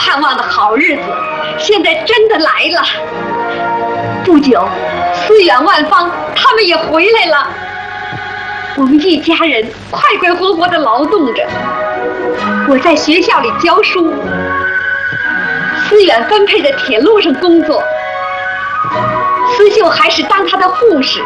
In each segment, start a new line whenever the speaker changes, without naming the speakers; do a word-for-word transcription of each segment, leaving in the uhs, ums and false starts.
盼望的好日子，现在真的来了。不久，思远、万芳他们也回来了。我们一家人快快活活地劳动着。我在学校里教书，思远分配在铁路上工作，思秀还是当他的护士。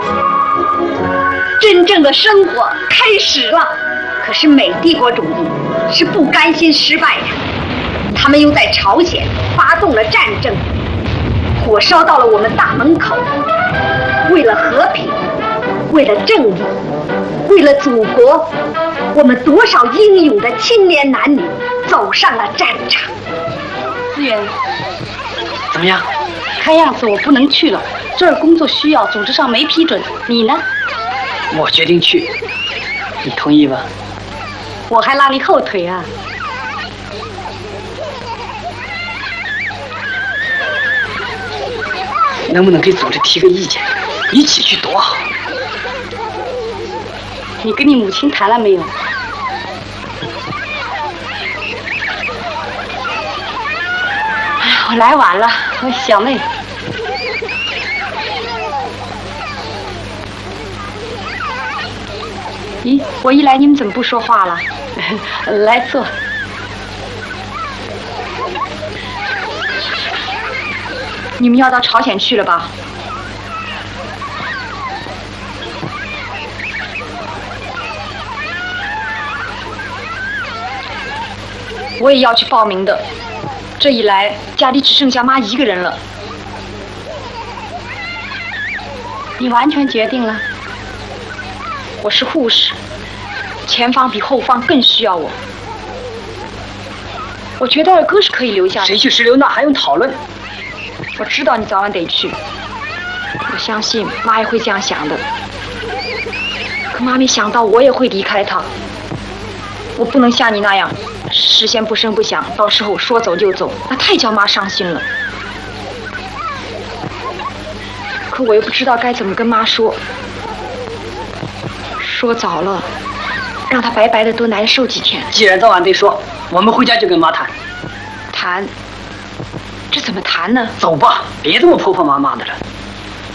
真正的生活开始了。可是美帝国主义是不甘心失败的，他们又在朝鲜发动了战争，火烧到了我们大门口。为了和平，为了正义，为了祖国，我们多少英勇的青年男女走上了战场。
思远，怎么样？看样子我不能去了，这儿工作需要，组织上没批准。你呢？
我决定去，你同意吗？
我还拉你后腿啊！
能不能给组织提个意见，一起去多好？
你跟你母亲谈了没有？哎呀，我来晚了，我小妹。咦，我一来你们怎么不说话了？来坐。你们要到朝鲜去了吧？我也要去报名的。这一来，家里只剩下妈一个人了。你完全决定了？我是护士，前方比后方更需要我。我觉得二哥是可以留下的。
谁去石榴那还用讨论？
我知道你早晚得去，我相信妈也会这样想的。可妈没想到我也会离开她。我不能像你那样，事先不声不响，到时候说走就走，那太叫妈伤心了。可我又不知道该怎么跟妈说。说早了，让她白白的多难受几天。
既然早晚得说，我们回家就跟妈谈。
谈？这怎么谈呢？
走吧，别这么婆婆妈妈的了。